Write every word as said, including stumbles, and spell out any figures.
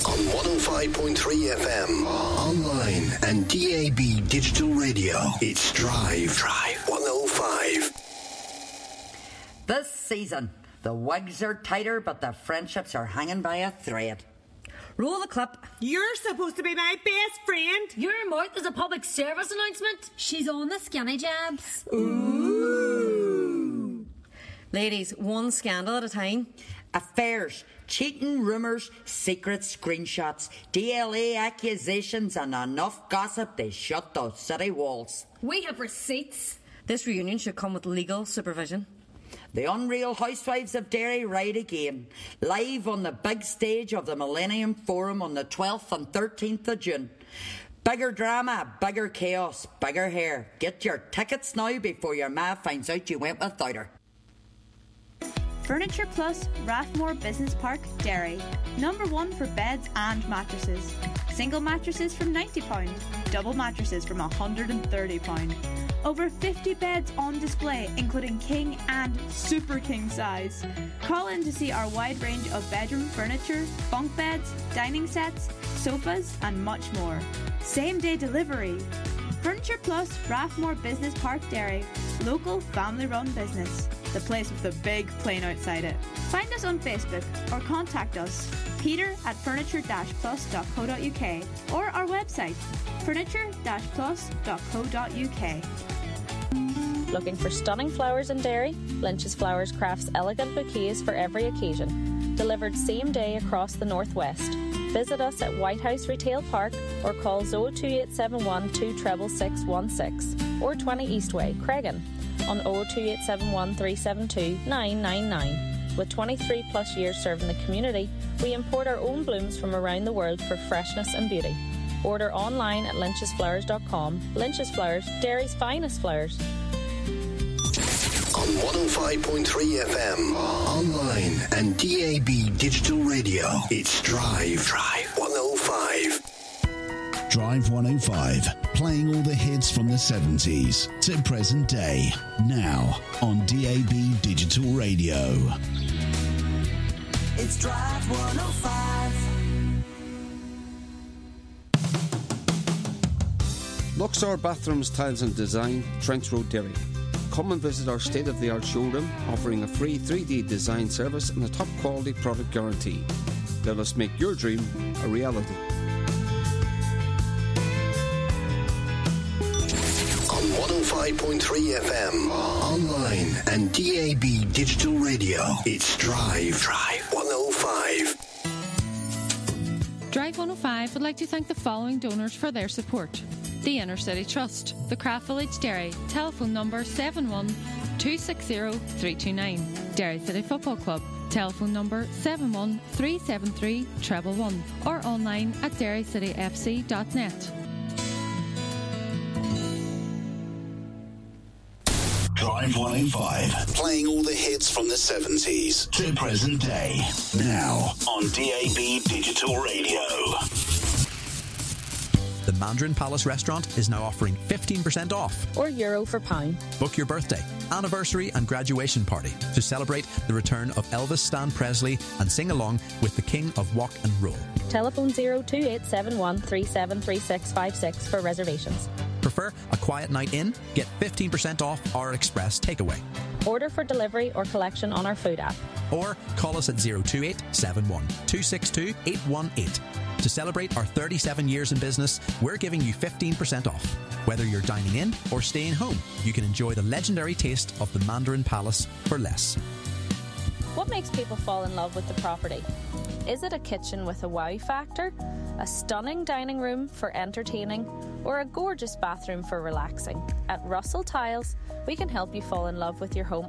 On one oh five point three F M, online and D A B digital radio. It's Drive. Drive one oh five. This season, the wigs are tighter, but the friendships are hanging by a thread. Roll the clip. You're supposed to be my best friend. Your mouth is a public service announcement. She's on the skinny jabs. Ooh. Ladies, one scandal at a time. Affairs, cheating rumours, secret screenshots, D L A accusations, and enough gossip they shut those city walls. We have receipts. This reunion should come with legal supervision. The Unreal Housewives of Derry ride again, live on the big stage of the Millennium Forum on the twelfth and thirteenth of June. Bigger drama, bigger chaos, bigger hair. Get your tickets now before your ma finds out you went without her. Furniture Plus, Rathmore Business Park, Derry. Number one for beds and mattresses. Single mattresses from ninety pounds, double mattresses from one hundred thirty pounds. Over fifty beds on display, including king and super king size. Call in to see our wide range of bedroom furniture, bunk beds, dining sets, sofas, and much more. Same day delivery. Furniture Plus, Rathmore Business Park, Derry. Local, family-run business. The place with the big plane outside it. Find us on Facebook or contact us, Peter at furniture dash plus dot co dot uk or our website, furniture dash plus dot co dot uk. Looking for stunning flowers in Derry? Lynch's Flowers crafts elegant bouquets for every occasion. Delivered same day across the northwest. Visit us at White House Retail Park or call oh two eight seven one two six six one six or twenty Eastway, Cregan on oh two eight seven one three seven two nine nine nine. With twenty-three plus years serving the community, we import our own blooms from around the world for freshness and beauty. Order online at lynches flowers dot com. Lynch's Flowers, Derry's finest flowers. On one oh five point three F M, online and D A B digital radio. It's Drive. Drive one oh five. Drive one oh five, playing all the hits from the seventies to present day, now on D A B Digital Radio. It's Drive one oh five. Luxor Bathrooms, Tiles and Design, Trench Road, Derry. Come and visit our state-of-the-art showroom, offering a free three D design service and a top-quality product guarantee. Let us make your dream a reality. one oh five point three F M, online and D A B digital radio. It's Drive. Drive one oh five. Drive one oh five would like to thank the following donors for their support. The Inner City Trust, the Craft Village Derry, telephone number seven one two six zero three two nine. Derry City Football Club, telephone number seven one three seven three one one one or online at derry city f c dot net. Drive one oh five, playing all the hits from the seventies to present day, now on D A B Digital Radio. The Mandarin Palace restaurant is now offering fifteen percent off. Or euro for pound. Book your birthday, anniversary and graduation party to celebrate the return of Elvis Stan Presley and sing along with the King of Walk and Roll. Telephone oh two eight seven one three seven three six five six for reservations. Prefer a quiet night in? Get fifteen percent off our express takeaway. Order for delivery or collection on our food app. Or call us at oh two eight seven one two six two eight one eight. To celebrate our thirty-seven years in business, we're giving you fifteen percent off. Whether you're dining in or staying home, you can enjoy the legendary taste of the Mandarin Palace for less. What makes people fall in love with the property? Is it a kitchen with a wow factor, a stunning dining room for entertaining, or a gorgeous bathroom for relaxing? At Russell Tiles, we can help you fall in love with your home